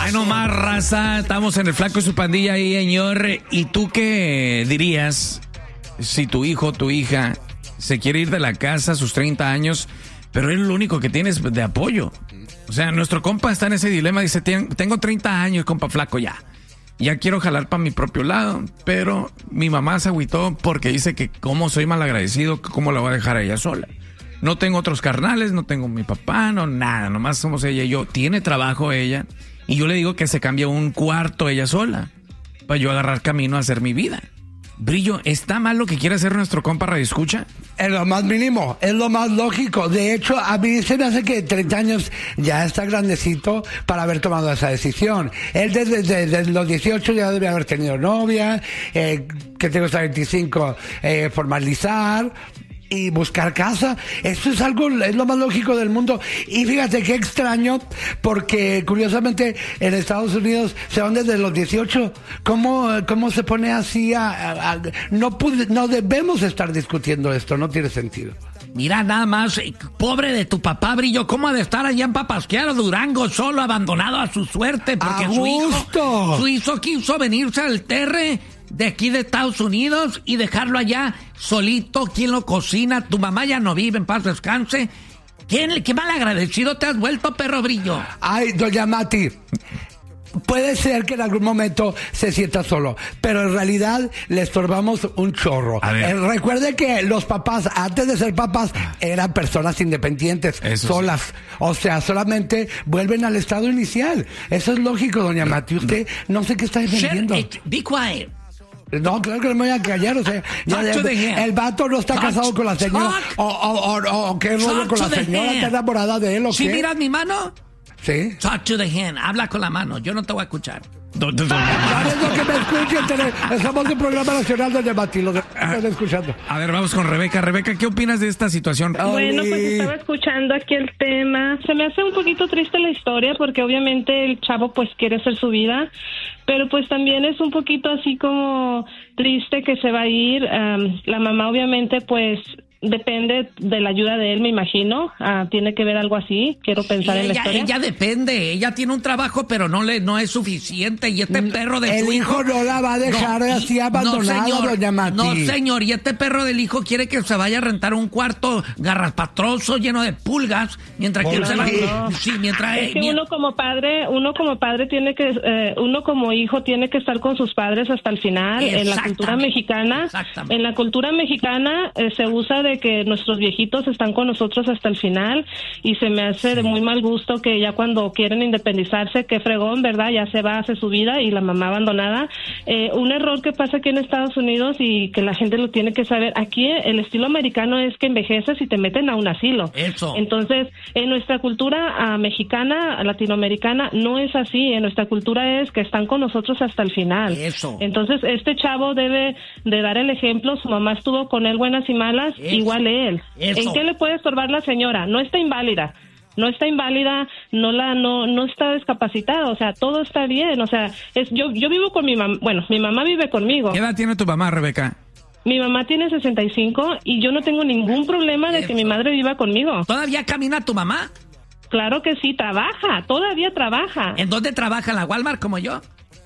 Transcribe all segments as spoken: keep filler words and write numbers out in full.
Ay, no más, raza. Estamos en el Flaco y su pandilla ahí, señor. ¿Y tú qué dirías si tu hijo o tu hija se quiere ir de la casa a sus treinta años, pero es lo único que tienes de apoyo? O sea, nuestro compa está en ese dilema. Dice, tengo treinta años, compa Flaco, ya. Ya quiero jalar para mi propio lado, pero mi mamá se agüitó porque dice que cómo soy malagradecido, cómo la voy a dejar a ella sola. No tengo otros carnales, no tengo mi papá, no nada, nomás somos ella y yo. Tiene trabajo ella y yo le digo que se cambie un cuarto ella sola para yo agarrar camino a hacer mi vida. Brillo, ¿está mal lo que quiere hacer nuestro compa Radio Escucha? Es lo más mínimo, es lo más lógico. De hecho, a mí se me hace que treinta años ya está grandecito para haber tomado esa decisión. Él desde, desde, desde los dieciocho ya debe haber tenido novia, eh, que tengo hasta veinticinco, eh, formalizar y buscar casa. Eso es algo, es lo más lógico del mundo. Y fíjate qué extraño, porque curiosamente en Estados Unidos se van desde los dieciocho. ¿Cómo, cómo se pone así a, a, a no pude, no debemos estar discutiendo esto, no tiene sentido. Mira nada más, pobre de tu papá, Brillo, ¿cómo ha de estar allá en Papasquiaro, Durango, solo, abandonado a su suerte? Porque ¡A su hijo, gusto! su hijo quiso venirse al Terre de aquí de Estados Unidos y dejarlo allá solito. ¿Quién lo cocina? Tu mamá ya no vive, en paz descanse. ¿Quién, qué mal agradecido te has vuelto, perro Brillo? Ay, doña Mati, puede ser que en algún momento se sienta solo, pero en realidad le estorbamos un chorro. Eh, recuerde que los papás, antes de ser papás, eran personas independientes, Eso solas. Sí. O sea, solamente vuelven al estado inicial. Eso es lógico, doña Mati. Usted no sé qué está defendiendo. Shut it, be quiet. No, claro que no me voy a callar, o sea, ya el, el vato no está touch, casado con la señora, o, o, o, o qué rollo con la señora, está enamorada de él, o ¿Sí qué. miras mi mano? Sí. Talk to the hand, habla con la mano, yo no te voy a escuchar. ¿Sabes lo que me escuchen? Estamos en un programa nacional donde Mati lo están escuchando. A ver, vamos con Rebeca. Rebeca, ¿qué opinas de esta situación? Bueno, pues estaba escuchando aquí el tema. Se me hace un poquito triste la historia porque obviamente el chavo pues quiere hacer su vida, pero pues también es un poquito así como triste que se va a ir. Um, la mamá obviamente pues depende de la ayuda de él, me imagino. Ah, tiene que ver algo así. Quiero pensar ella, en la historia. Ella depende. Ella tiene un trabajo, pero no le no es suficiente. Y este perro de el su hijo... hijo no la va a dejar no, así abandonada, no, señor, doña Mati. No, señor. Y este perro del hijo quiere que se vaya a rentar un cuarto garrapastroso lleno de pulgas, mientras que él se va... No. Sí, mientras... Es que mientras... uno como padre, uno como padre tiene que... Eh, uno como hijo tiene que estar con sus padres hasta el final. En la cultura mexicana... En la cultura mexicana eh, se usa de que nuestros viejitos están con nosotros hasta el final y se me hace sí. de muy mal gusto que ya cuando quieren independizarse, qué fregón, ¿verdad? Ya se va, hace su vida y la mamá abandonada. Eh, un error que pasa aquí en Estados Unidos y que la gente lo tiene que saber, aquí el estilo americano es que envejeces y te meten a un asilo. Eso. Entonces, en nuestra cultura uh, mexicana, latinoamericana, no es así. En nuestra cultura es que están con nosotros hasta el final. Eso. Entonces, este chavo debe de dar el ejemplo. Su mamá estuvo con él buenas y malas, Eso. igual él. Eso. ¿En qué le puede estorbar la señora? No está inválida, no está inválida, no la, no, no está discapacitada, o sea, todo está bien, o sea, es, yo, yo vivo con mi mamá, bueno, mi mamá vive conmigo. ¿Qué edad tiene tu mamá, Rebeca? Mi mamá tiene sesenta y cinco y yo no tengo ningún problema de Eso. que mi madre viva conmigo. ¿Todavía camina tu mamá? Claro que sí, trabaja, todavía trabaja. ¿En dónde trabaja? ¿En la Walmart como yo?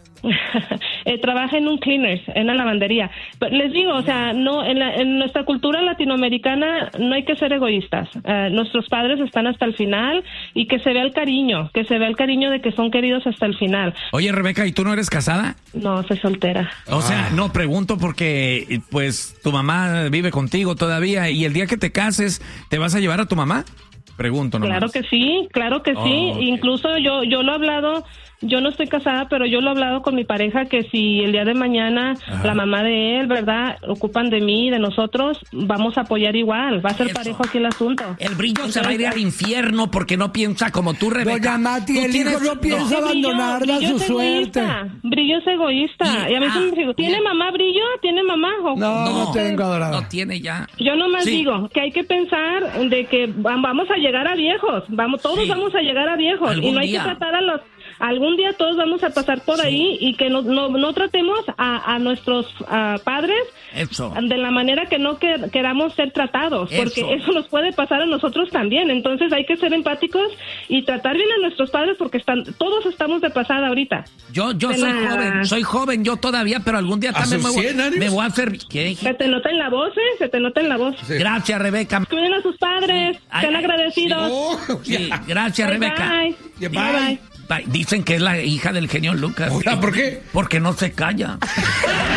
eh, trabaja en un cleaners, en una lavandería. Pero les digo, o sea, no en, la, en nuestra cultura latinoamericana no hay que ser egoístas. Uh, nuestros padres están hasta el final y que se vea el cariño, que se vea el cariño de que son queridos hasta el final. Oye, Rebeca, ¿y tú no eres casada? No, soy soltera. O sea, no, pregunto porque pues tu mamá vive contigo todavía y el día que te cases, ¿te vas a llevar a tu mamá? Pregunto, ¿no? Claro que sí, claro que oh, sí. Okay. Incluso yo, yo lo he hablado... Yo no estoy casada, pero yo lo he hablado con mi pareja que si el día de mañana Ajá. la mamá de él, ¿verdad?, ocupan de mí, de nosotros, vamos a apoyar igual. Va a ser Eso. parejo aquí el asunto. El Brillo Entonces, se va a ir al infierno porque no piensa como tú, Rebeca. Doña Mati, el tienes... hijo no piensa no. abandonarla a su suerte. Brillo es egoísta. Y, y a veces ah, me digo, ¿tiene bien. mamá Brillo? ¿Tiene mamá? No, no, no tengo, adorado. No tiene ya. Yo nomás sí. digo que hay que pensar de que vamos a llegar a viejos. Vamos, todos sí. vamos a llegar a viejos. Algún y no hay día. que tratar a los... algún día todos vamos a pasar por sí. ahí y que no, no, no tratemos a, a nuestros a padres eso. de la manera que no que, queramos ser tratados, eso. porque eso nos puede pasar a nosotros también. Entonces hay que ser empáticos y tratar bien a nuestros padres porque están todos estamos de pasada ahorita. Yo yo soy la... joven, soy joven yo todavía, pero algún día también me voy, me voy a hacer... ¿Qué? Se te nota en la voz, ¿eh? Se te nota en la voz. Sí. Gracias, Rebeca. Cuiden a sus padres, sí. sean ay, agradecidos. Sí, oh, sí. gracias, bye, Rebeca. Bye. Bye. Bye. Bye. Dicen que es la hija del genio Lucas. Hola, ¿por qué? Porque no se calla.